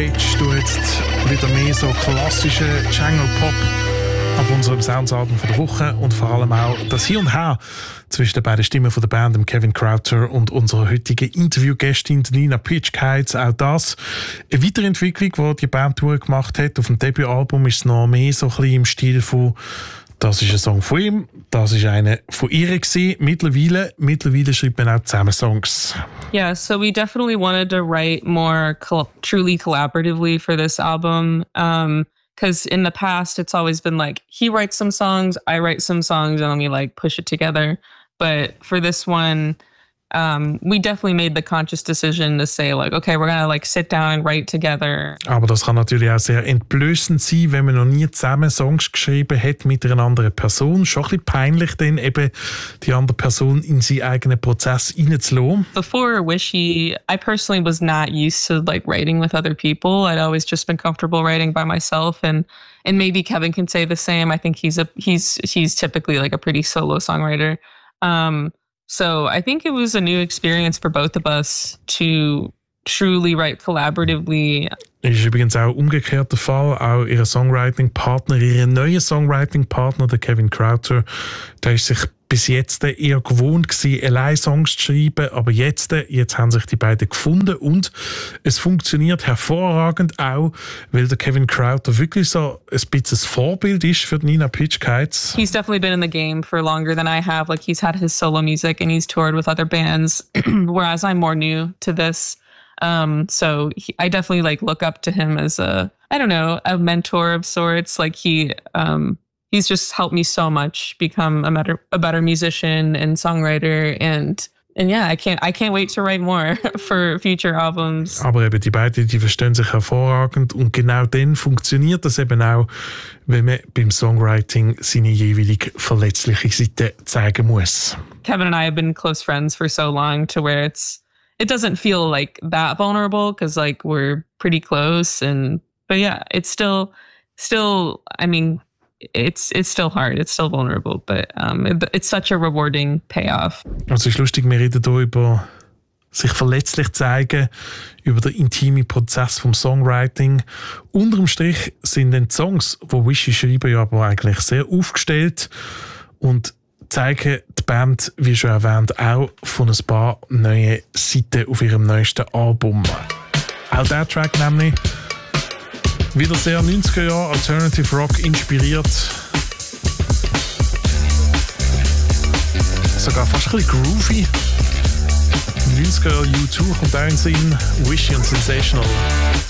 Page, du jetzt wieder mehr so klassische Jungle-Pop auf unserem Soundsalbum von der Woche und vor allem auch das Hier und Her zwischen den beiden Stimmen von der Band, dem Kevin Crowther und unserer heutigen Interviewgästin Nina Pitschkheitz. Auch das eine Weiterentwicklung, die die Band durchgemacht hat. Auf dem Debütalbum ist es noch mehr so ein bisschen im Stil von das ist ein Song von ihm, das ist einer von ihr gewesen. Mittlerweile schreibt man auch zusammen Songs. Yeah, so we definitely wanted to write more truly collaboratively for this album. Because in the past, it's always been like, he writes some songs, I write some songs, and then we like push it together. But for this one, we definitely made the conscious decision to say like, okay, we're gonna like sit down and write together. Aber das kann natürlich auch sehr entblößend sein, wenn man noch nie zusammen Songs geschrieben hat mit einer anderen Person. Schon ein bisschen peinlich, dann eben die andere Person in seinen eigenen Prozess reinzulassen. Before Wishy, I personally was not used to like writing with other people. I'd always just been comfortable writing by myself, and maybe Kevin can say the same. I think he's typically like a pretty solo songwriter. So I think it was a new experience for both of us to truly write collaboratively. Ist übrigens auch umgekehrt der Fall. Auch ihr Songwriting-Partner, ihr neuer Songwriting-Partner, der Kevin Crowther, der ist sich bis jetzt eher gewohnt gewesen, allein Songs zu schreiben, aber jetzt haben sich die beiden gefunden und es funktioniert hervorragend auch, weil der Kevin Crowther wirklich so ein bisschen ein Vorbild ist für Nina Pitschkheitz. He's definitely been in the game for longer than I have. Like he's had his solo music and he's toured with other bands, whereas I'm more new to this. So I definitely like look up to him as a mentor of sorts. Like he's just helped me so much become a better musician and songwriter, and yeah, I can't wait to write more for future albums. Aber eben die beiden, die verstehen sich hervorragend und genau dann funktioniert das eben auch, wenn man beim Songwriting seine jeweilige verletzliche Seite zeigen muss. Kevin and I have been close friends for so long to where it doesn't feel like that vulnerable because like we're pretty close, but yeah, it's still I mean, it's still hard, it's still vulnerable, but it's such a rewarding payoff. Also ist lustig, wir reden hier über sich verletzlich zeigen, über den intimen Prozess vom Songwriting. Unterm Strich sind dann die Songs, die Wishy schreiben, ja aber eigentlich sehr aufgestellt und zeigen die Band, wie schon erwähnt, auch von ein paar neuen Seiten auf ihrem neuesten Album. Auch der Track nämlich wieder sehr 90er Jahre Alternative Rock inspiriert. Sogar fast ein bisschen groovy. 90er Jahre U2 kommt auch in den Sinn. Wishy und Sensational.